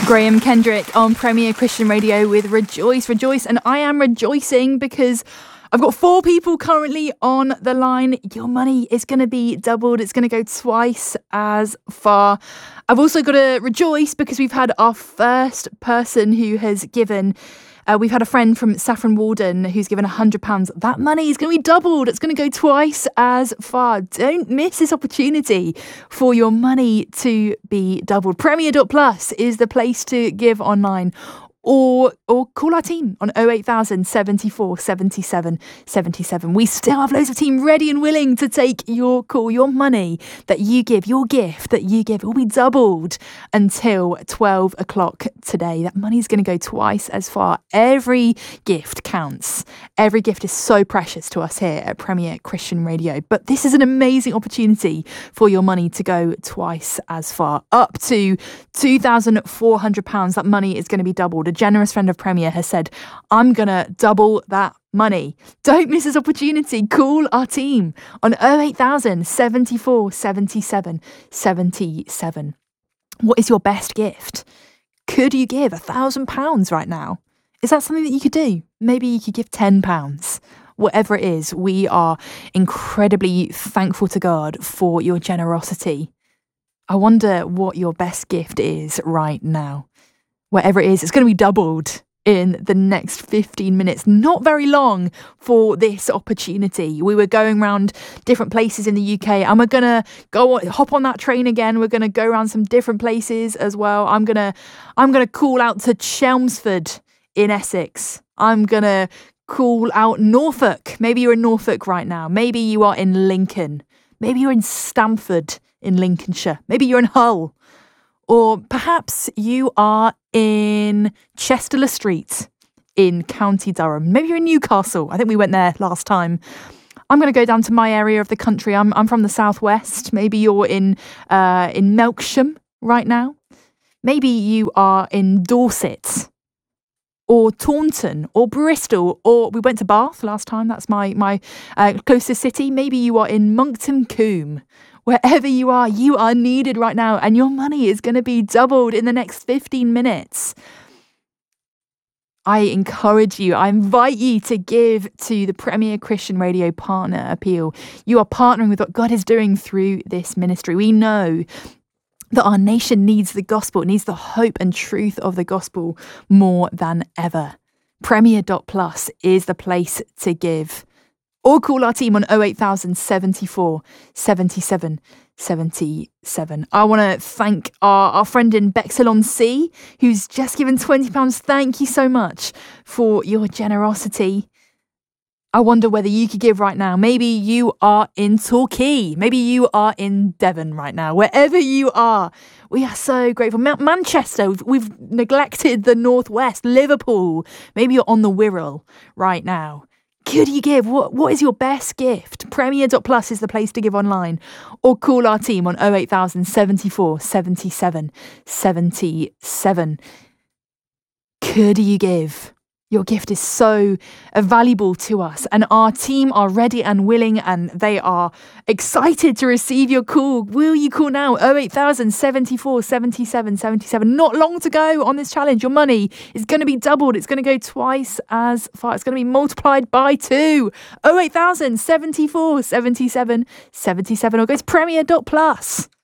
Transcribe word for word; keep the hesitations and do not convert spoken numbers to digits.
Graham Kendrick on Premier Christian Radio with Rejoice, Rejoice. And I am rejoicing because I've got four people currently on the line. Your money is going to be doubled. It's going to go twice as far. I've also got to rejoice because we've had our first person who has given. Uh, we've had a friend from Saffron Walden who's given one hundred pounds. That money is going to be doubled. It's going to go twice as far. Don't miss this opportunity for your money to be doubled. Premier dot plus is the place to give online. Or or call our team on oh eight thousand seventy-four seventy-seven seventy-seven. We still have loads of team ready and willing to take your call. Your money that you give, your gift that you give, will be doubled until twelve o'clock today. That money's going to go twice as far. Every gift counts. Every gift is so precious to us here at Premier Christian Radio. But this is an amazing opportunity for your money to go twice as far. Up to two thousand four hundred pounds. That money is going to be doubled. A generous friend of Premier has said, I'm going to double that money. Don't miss this opportunity. Call our team on oh eight thousand seventy-four seventy-seven seventy-seven. What is your best gift? Could you give a thousand pounds right now? Is that something that you could do? Maybe you could give ten pounds. Whatever it is, we are incredibly thankful to God for your generosity. I wonder what your best gift is right now. Whatever it is, it's going to be doubled in the next fifteen minutes. Not very long for this opportunity. We were going around different places in the U K and we're going to go hop on that train again. We're going to go around some different places as well. I'm going to I'm going to call out to Chelmsford in Essex. I'm going to call out Norfolk. Maybe you're in Norfolk right now. Maybe you are in Lincoln. Maybe you're in Stamford in Lincolnshire. Maybe you're in Hull. Or perhaps you are in Chester Street in County Durham. Maybe you're in Newcastle. I think we went there last time. I'm going to go down to my area of the country. I'm I'm from the southwest. Maybe you're in uh, in Melksham right now. Maybe you are in Dorset or Taunton or Bristol, or we went to Bath last time. That's my my uh, closest city. Maybe you are in Monkton Combe. Wherever you are, you are needed right now, and your money is going to be doubled in the next fifteen minutes. I encourage you, I invite you to give to the Premier Christian Radio Partner Appeal. You are partnering with what God is doing through this ministry. We know that our nation needs the gospel, it needs the hope and truth of the gospel more than ever. Premier dot plus is the place to give. Or call our team on oh eight thousand seventy-four seventy-seven seventy-seven. I want to thank our, our friend in Bexhill-on-Sea who's just given twenty pounds. Thank you so much for your generosity. I wonder whether you could give right now. Maybe you are in Torquay. Maybe you are in Devon right now. Wherever you are, we are so grateful. Ma- Manchester, we've, we've neglected the Northwest. Liverpool, maybe you're on the Wirral right now. Could you give? What What is your best gift? Premier dot plus is the place to give online. Or call our team on oh eight thousand seventy-four seventy-seven seventy-seven. Could you give? Your gift is so valuable to us, and our team are ready and willing, and they are excited to receive your call. Will you call now? oh eight thousand seventy-four seventy-seven seventy-seven. Not long to go on this challenge. Your money is going to be doubled. It's going to go twice as far. It's going to be multiplied by two. oh eight thousand seventy-four seventy-seven seventy-seven. Or go to Premier dot plus.